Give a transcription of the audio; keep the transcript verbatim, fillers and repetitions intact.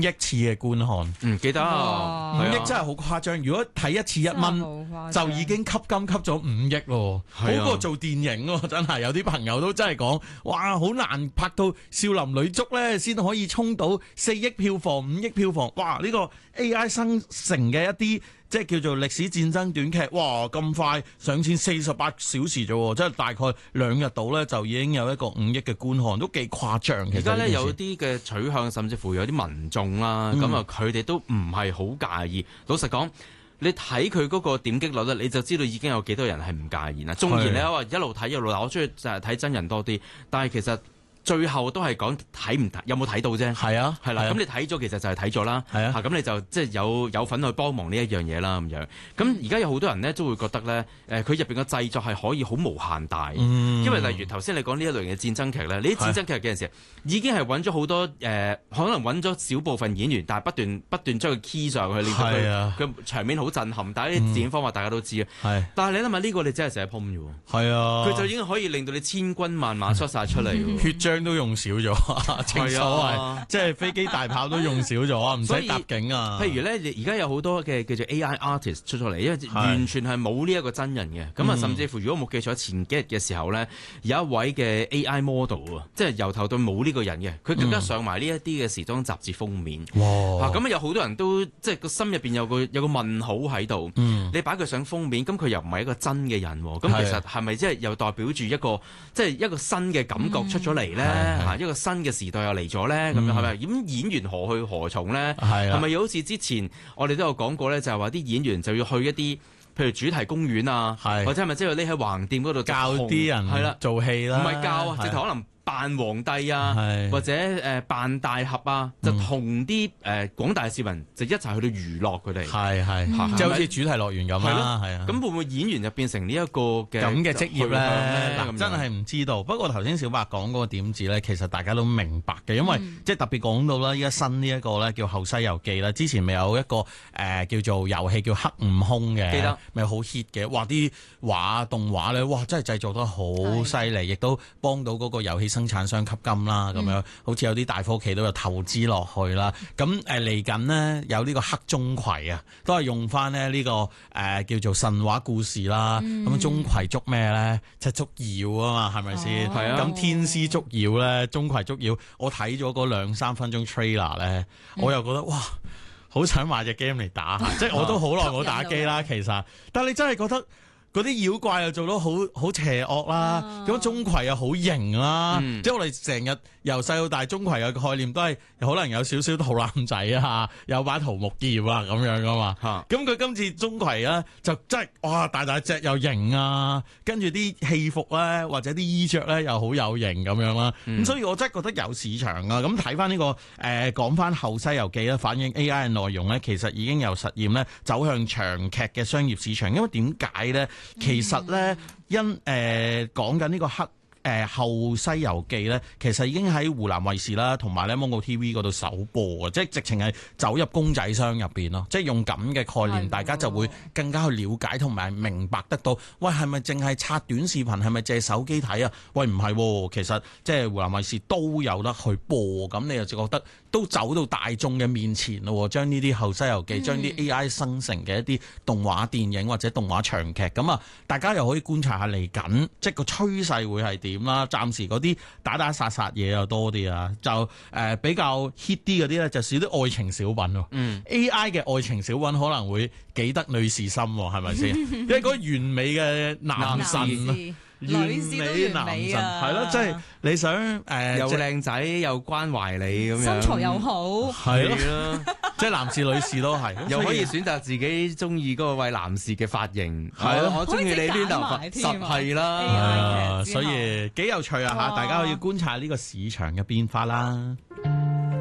億次嘅觀看。 嗯，記得啊， 五億真係好誇張。如果睇一次一蚊，就已經吸金吸咗五億咯，好過做電影喎，真係有啲朋友都真係講，哇，好難拍到少林女足咧，先可以衝到四億票房、五億票房。哇！呢個 A I 生成嘅一啲即係叫做歷史戰爭短劇，哇！咁快上線四十八小時啫，即係大概兩日到咧，就已經有一個五億嘅觀看，都幾誇張。其實而家咧有啲嘅取向，甚至乎有啲民眾啦，咁啊佢哋都唔係好介意。老實講，你睇佢嗰個點擊率咧，你就知道已經有幾多人係唔介意啦。縱然你話一路睇一路，我中意就係睇真人多啲，但係其實最後都係講睇唔睇，有冇睇到啫。 係啊， 係啦。咁你睇咗其實就係睇咗啦。 係啊。 咁你就即係有有份去幫忙呢一樣嘢啦咁樣。咁而家有好多人咧都會覺得咧，誒佢入邊嘅製作係可以好無限大。嗯、因為例如頭先你講呢一類型嘅戰爭劇咧，呢啲戰爭劇嘅陣時已經係揾咗好多誒、呃，可能揾咗少部分演員，但係不斷不斷將佢 key 上去，令到佢佢場面好震撼。但係啲剪方法大家都知啊。係、嗯。但係你諗下呢個你真係寫 poem 啫喎。係啊。佢就已經可以令到你千軍萬馬出晒出嚟、嗯。血漿都用少咗，正所謂，即係飛機大炮都用少咗，唔使搭景啊。譬如咧，而家有好多嘅叫做 A I artist 出咗嚟，因為完全係冇呢一個真人嘅。咁啊，甚至乎如果冇記錯，前幾日嘅時候咧，有一位嘅 A I model 啊，即係由頭到冇呢個人嘅，佢更加上埋呢一啲嘅時裝雜誌封面。哇！咁啊，有好多人都即係個心入邊有個有個問號喺度。嗯、你擺佢上封面，咁佢又唔係一個真嘅人，咁其實係咪即係又代表住一個即係一個新嘅感覺出咗嚟咧？嚇、嗯，一個新嘅時代又嚟咗咧，咁樣係咪？咁演員何去何從咧？係咪又好似之前我哋都有講過咧？就係話啲演員就要去一啲譬如主題公園啊，或者係咪即係匿喺橫店嗰度教啲人係啦做戲啦？唔係教啊，直頭可能扮皇帝啊，或者誒扮大俠啊，就同啲誒廣大市民就一齊去到娛樂佢哋。係係，即係好似主題樂園咁啦。係啊，咁會唔會演員就變成呢一個嘅咁嘅職業咧？嗱，真係唔知道。不過頭先小白講嗰個點子咧，其實大家都明白嘅，因為即係特別講到啦，依家新呢一個咧叫《後西遊記》啦，之前咪有一個誒叫做遊戲叫黑悟空嘅，記得咪好 hit 嘅。哇！啲畫動畫咧，哇！真係製作得好犀利，亦都幫到嗰個遊戲生產商吸金啦，咁、嗯、樣好似有啲大科企都有投資落去啦。咁誒嚟緊呢，有呢個黑鐘馗啊，都係用翻咧呢個誒、呃、叫做神話故事啦。咁鐘馗捉咩咧？即係捉妖啊嘛，係咪先？係啊。咁天師捉妖咧，鐘馗捉妖，我睇咗嗰兩三分鐘 trailer 咧，我又覺得哇，好想買隻 game 嚟打下。即係我都好耐冇打機啦，其實。但係你真係覺得嗰啲妖怪又做到好好邪惡啦，咁鐘馗又好型啦，嗯、即係我哋成日由細到大鐘馗嘅概念都係可能有少少肚腩仔啊，有把桃木劍啊咁樣噶嘛。咁佢、啊、今次鐘馗咧就真係哇大大隻又型啊，跟住啲戲服咧或者啲衣着咧又好有型咁樣啦。咁、嗯、所以我真係覺得有市場啊。咁睇翻呢個誒講翻後西遊記咧，反映 A I 嘅內容咧，其實已經由實驗咧走向長劇嘅商業市場。因為點解咧？其實咧，因誒講緊呢個黑誒、呃、後西遊記咧，其實已經喺湖南衛視啦，同埋咧芒果 T V 嗰度首播嘅，即係直情係走入公仔箱入邊咯。即係用咁嘅概念，大家就會更加去了解同埋明白得到。喂，係咪淨係刷短視頻？係咪借手機睇啊？喂，唔係，其實即係湖南衛視都有得去播。咁你又就覺得都走到大眾嘅面前咯，將呢啲後西遊記，將啲 A I 生成嘅一啲動畫電影或者動畫長劇，咁啊，大家又可以觀察下嚟緊，即係個趨勢會係點啦。暫時嗰啲打打殺殺嘢又多啲啊，就誒、呃、比較 hit 啲嗰啲咧，就少啲愛情小品。嗯，A I 嘅愛情小品可能會幾得女士心，係咪先？因為嗰個完美嘅男神。完美男神係咯，即係你想誒、呃、又靚仔又關懷你咁樣， 身材又好， 係咯，即係男士女士都係，又可以選擇自己中意嗰個位男士嘅髮型，係咯，我中意你攣頭髮，實係啦，所以幾有趣啊嚇！大家可以觀察呢個市場嘅變化啦。